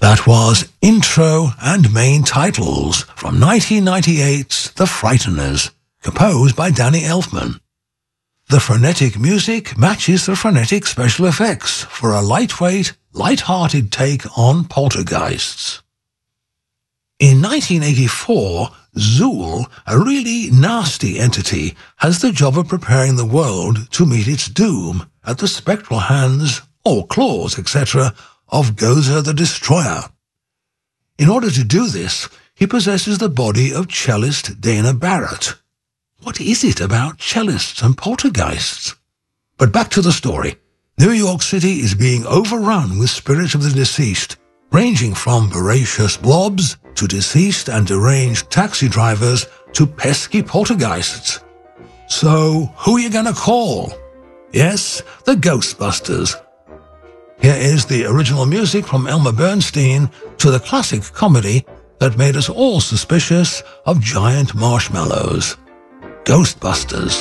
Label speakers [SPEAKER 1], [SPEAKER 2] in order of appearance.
[SPEAKER 1] That was Intro and Main Titles from 1998's The Frighteners, composed by Danny Elfman. The frenetic music matches the frenetic special effects for a lightweight, light-hearted take on poltergeists. In 1984, Zool, a really nasty entity, has the job of preparing the world to meet its doom at the spectral hands, or claws, etc., of Gozer the Destroyer. In order to do this, he possesses the body of cellist Dana Barrett. What is it about cellists and poltergeists? But back to the story. New York City is being overrun with spirits of the deceased, ranging from voracious blobs to deceased and deranged taxi drivers to pesky poltergeists. So, who are you gonna call? Yes, the Ghostbusters. Here is the original music from Elmer Bernstein to the classic comedy that made us all suspicious of giant marshmallows. Ghostbusters.